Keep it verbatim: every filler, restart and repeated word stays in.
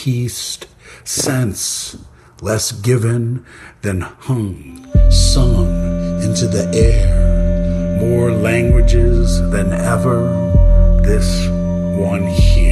pieced sense, less given than hung, sung into the air, more languages than ever, this one here.